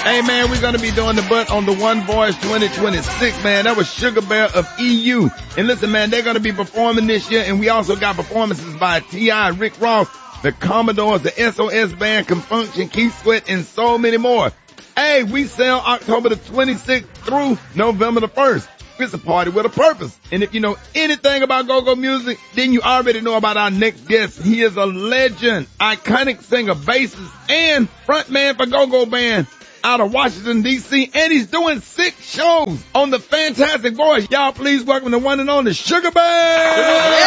Hey, man, we're going to be doing the butt on the One Voice 2026, man. That was Sugar Bear of EU. And listen, man, they're going to be performing this year, and we also got performances by T.I., Rick Ross, the Commodores, the SOS Band, Confunction, Keith Sweat, and so many more. Hey, we sell October the 26th through November the 1st. It's a party with a purpose. And if you know anything about go-go music, then you already know about our next guest. He is a legend, iconic singer, bassist, and frontman for Go-Go Band out of Washington, D.C., and he's doing 6 shows on the Fantastic Voice. Y'all please welcome the one and only Sugar Bear!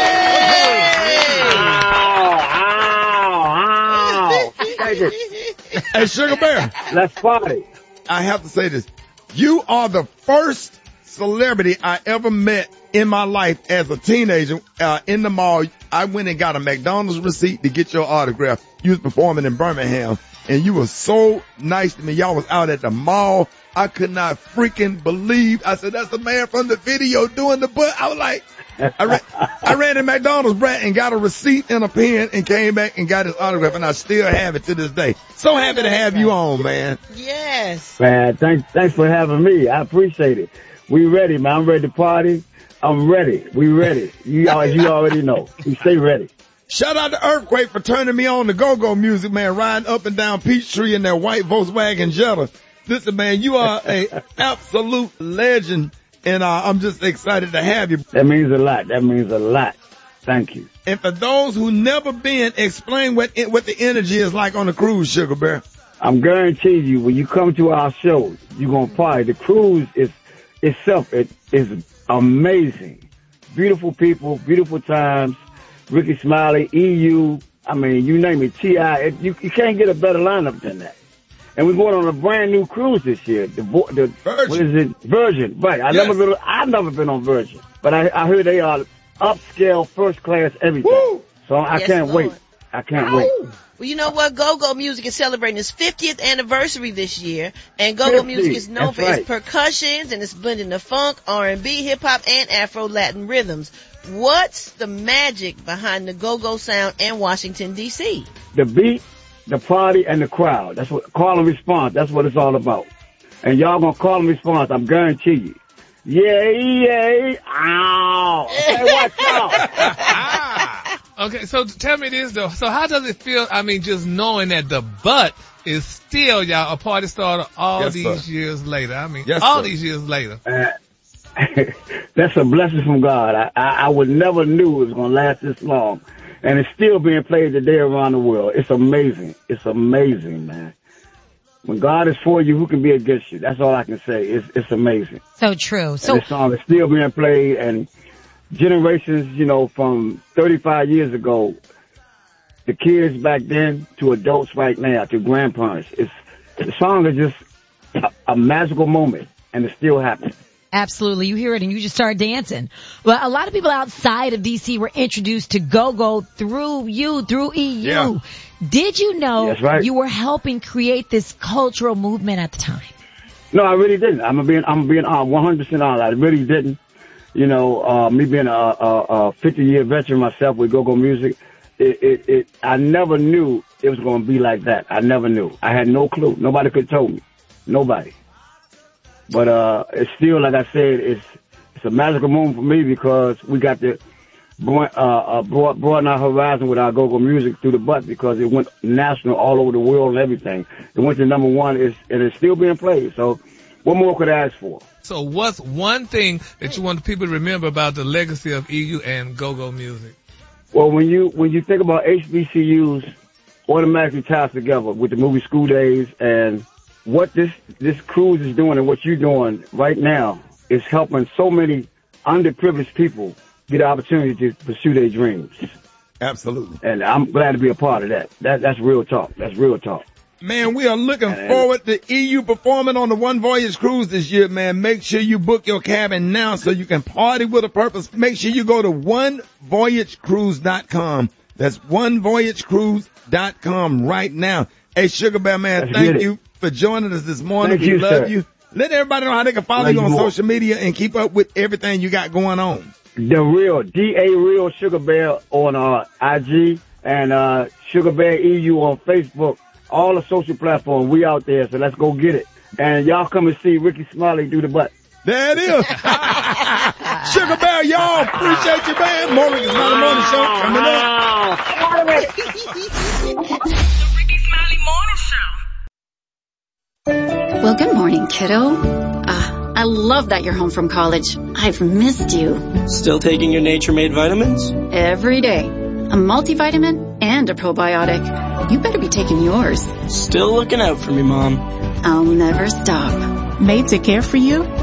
Hey, Sugar Bear. Let's party. I have to say this. You are the first celebrity I ever met in my life as a teenager in the mall. I went and got a McDonald's receipt to get your autograph. You was performing in Birmingham, and you were so nice to me. Y'all was out at the mall. I could not freaking believe. I said, that's the man from the video doing the butt. I was like, I ran to McDonald's, Brett, and got a receipt and a pen and came back and got his autograph, and I still have it to this day. So happy to have you on, man. Yes. Man, thanks for having me. I appreciate it. We ready, man. I'm ready to party. I'm ready. We ready. You already know. We stay ready. Shout out to Earthquake for turning me on to go-go music, man, riding up and down Peachtree in that white Volkswagen Jetta. Listen, man, you are a absolute legend, and I'm just excited to have you. That means a lot. That means a lot. Thank you. And for those who never been, explain what the energy is like on the cruise, Sugar Bear. I'm guaranteeing you, when you come to our shows, you're going to party. The cruise itself is amazing. Beautiful people, beautiful times. Ricky Smiley, EU, I mean, you name it, T.I. You can't get a better lineup than that. And we're going on a brand new cruise this year. The Virgin. What is it? Virgin. Right. I've never been on Virgin. But I heard they are upscale, first class, everything. Woo! So I can't wait. I can't wait. Well, you know what? Go-Go Music is celebrating its 50th anniversary this year, and Go-Go Music is known for its percussions, and it's blending the funk, R&B, hip-hop, and Afro-Latin rhythms. What's the magic behind the Go-Go sound in Washington, D.C.? The beat, the party, and the crowd. That's what call and response. That's what it's all about. And y'all gonna call and response. I'm guaranteeing you. Yay! Ow! Hey, watch out! Okay, so tell me this though. So how does it feel? I mean, just knowing that the butt is still y'all a party starter all these years later. I mean, these years later. That's a blessing from God. I would never knew it was gonna last this long, and it's still being played today around the world. It's amazing. It's amazing, man. When God is for you, who can be against you? That's all I can say. It's amazing. So true. So and this song is still being played, and generations, from 35 years ago, the kids back then to adults right now, to grandparents. The song is just a magical moment, and it's still happening. Absolutely. You hear it and you just start dancing. Well, a lot of people outside of D.C. were introduced to go-go through EU. Yeah. Did you know you were helping create this cultural movement at the time? No, I really didn't. I'm being 100% honest. I really didn't. Me being a 50-year veteran myself with go-go music, I never knew it was going to be like that. I never knew. I had no clue. Nobody could have told me. Nobody. But it's still, like I said, it's a magical moment for me because we got to broaden our horizon with our go-go music through the butt because it went national all over the world and everything. It went to number one, and it's still being played. So what more could I ask for? So what's one thing that you want people to remember about the legacy of EU and go-go music? Well, when you think about HBCUs, automatically ties together with the movie School Days, and what this cruise is doing and what you're doing right now is helping so many underprivileged people get the opportunity to pursue their dreams. Absolutely. And I'm glad to be a part of that. That's real talk. That's real talk. Man, we are looking forward to EU performing on the One Voyage Cruise this year, man. Make sure you book your cabin now so you can party with a purpose. Make sure you go to onevoyagecruise.com. That's onevoyagecruise.com right now. Hey, Sugar Bear, man, thank you for joining us this morning. We love you. Let everybody know how they can follow you on social media and keep up with everything you got going on. The real, D-A-Real Sugar Bear on IG and Sugar Bear EU on Facebook. all the social platforms. We out there, so let's go get it. And y'all come and see Ricky Smiley do the butt. There it is. Sugar Bear, y'all. Appreciate you, man. More Ricky Smiley Morning Show coming up. The Ricky Smiley Morning Show. Well, good morning, kiddo. I love that you're home from college. I've missed you. Still taking your Nature-Made vitamins? Every day. A multivitamin and a probiotic. You better be taking yours. Still looking out for me, Mom. I'll never stop. Made to care for you